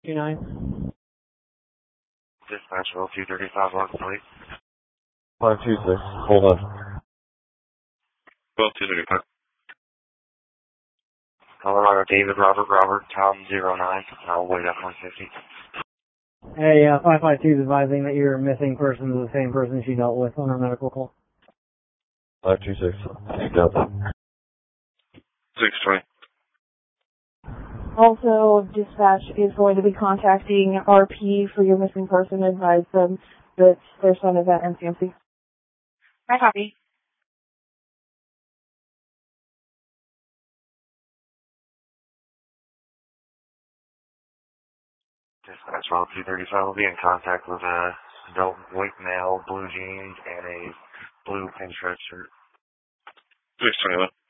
29. Dispatch roll 235 on flight. 526, hold on. Well, 235. Colorado David Robert Tom 09. I'll wait up 150. Hey, 552 is advising that your missing person is the same person she dealt with on her medical call. 526, Delta. 620. Also, dispatch is going to be contacting RP for your missing person. Advise them that their son is at NCMC. I copy. Dispatch roll 235 will be in contact with a adult white male, blue jeans, and a blue pinstripe shirt. 621.